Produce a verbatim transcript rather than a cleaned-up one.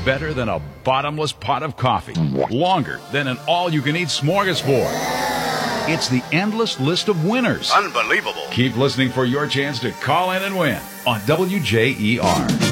better than a bottomless pot of coffee. Longer than an all-you-can-eat smorgasbord. It's the endless list of winners. Unbelievable. Keep listening for your chance to call in and win on W J E R.